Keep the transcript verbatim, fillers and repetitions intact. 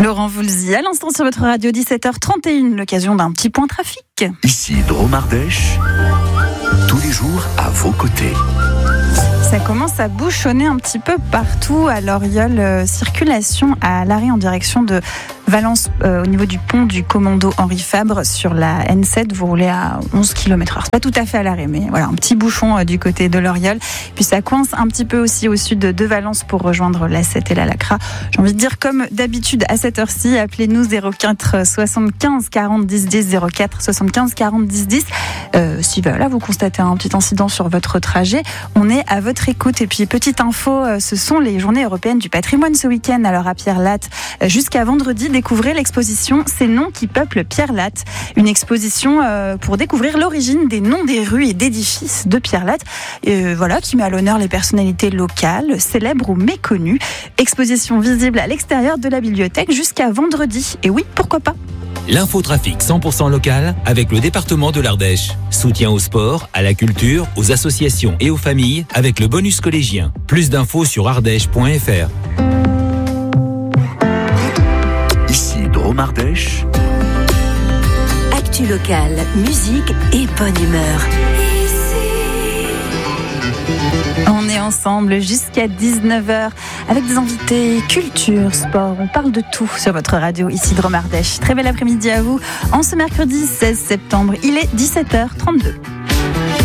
Laurent Voulzy, à l'instant sur votre radio, dix-sept heures trente et une, l'occasion d'un petit point trafic. Ici Drôme Ardèche, tous les jours à vos côtés. Ça commence à bouchonner un petit peu partout à Loriol. Euh, circulation à l'arrêt en direction de Valence, euh, au niveau du pont du commando Henri Fabre sur la N sept. Vous roulez à onze kilomètres heure. C'est pas tout à fait à l'arrêt, mais voilà, un petit bouchon euh, du côté de Loriol. Puis ça coince un petit peu aussi au sud de Valence pour rejoindre l'A sept et la Lacra. J'ai envie de dire, comme d'habitude à cette heure-ci, appelez-nous zéro quatre soixante-quinze quarante dix dix, zéro quatre soixante-quinze quarante dix dix. Euh, si voilà, vous constatez un petit incident sur votre trajet, on est à votre écoute. Et puis petite info, ce sont les journées européennes du patrimoine ce week-end. Alors à Pierre-Latte, jusqu'à vendredi, découvrez l'exposition Ces noms qui peuplent Pierre-Latte. Une exposition pour découvrir l'origine des noms des rues et d'édifices de Pierre-Latte. Et voilà, qui met à l'honneur les personnalités locales, célèbres ou méconnues. Exposition visible à l'extérieur de la bibliothèque jusqu'à vendredi. Et oui, pourquoi pas. L'infotrafic cent pour cent local avec le département de l'Ardèche. Soutien au sport, à la culture, aux associations et aux familles avec le bonus collégien. Plus d'infos sur ardèche point f r. Ici Drôme Ardèche. Actu locale, musique et bonne humeur. On est ensemble jusqu'à dix-neuf heures avec des invités culture, sport. On parle de tout sur votre radio, ici Drôme Ardèche. Très bel après-midi à vous. En ce mercredi seize septembre, il est dix-sept heures trente-deux.